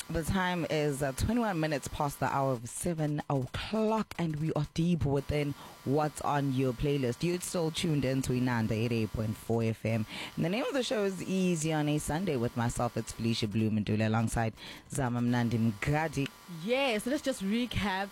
The time is 21 minutes past the hour of 7 o'clock, and we are deep within what's on your playlist. You're still tuned in to Inanda 88.4 FM. And the name of the show is Easy on a Sunday with myself. It's Felicia Blumendula alongside Zama Mnandi Mgadi. Yes, let's just recap.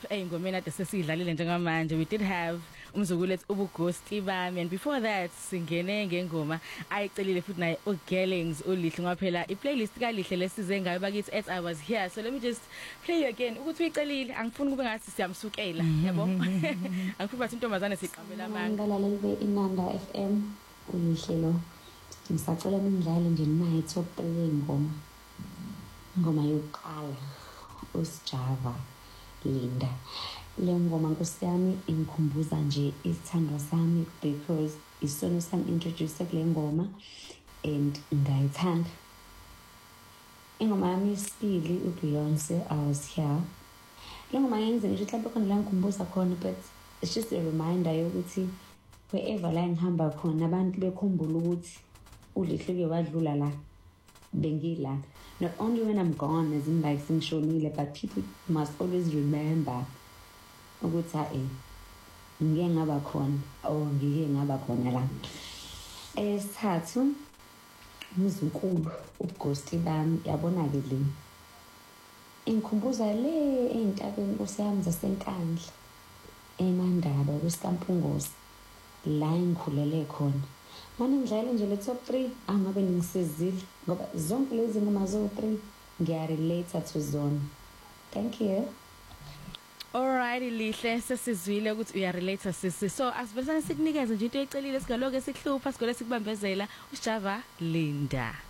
We did have umzukulethu ubuGhosti bami, and before that singene ngengoma ayicelile futhi naye uGellings ulihle ngaphela iplaylist kaLihle lesize ngayo bakithi as I was here. So let me just play you again ukuthi uyicelile, angifuni kube ngathi siyamsukela, yabo. Angifuni bathi intombazane siqambela amanga ngalaleli Inanda FM ulihle lo. Ngisacela nindlale nje nayi top 3 ngoma yokuqala uSjava Linda. Le ngoma Nkosi yami ingikhumbuza nje isithandwa sami because isona sangintroduce kule ngoma and ngayithanda. Ingoma yami yesibili uBeyoncé I Was Here. Le ngoma yenze nje mhlawumbe khona la ngikhumbuza khona, but it's just a reminder yokuthi wherever la ngihamba khona abantu bekhumbula ukuthi ulihle ke wadlula la bengila. Not only when I'm gone as in like singishonile, but people must always remember ukuthi ngike ngaba khona ngike ngaba khona la. Esithathu umzunkulu uGhosti bami, yabona ke le ingikhumbuza le eintabeni Nkosi yami zasenkandla eMandaba kuSkampungosi la ngikhulele khona. Manje ngidlale nje le top 3 angabe ngisizile ngoba zonke lezi ngoma zo3 ngiyarelate to zone. Thank you. Alrighty Lihle, sesizwile ukuthi uyarelate sisi. So asivesane sikunikeze nje into eyicelile sigaloke sihlupha sigole sikubambezela uSjava Linda.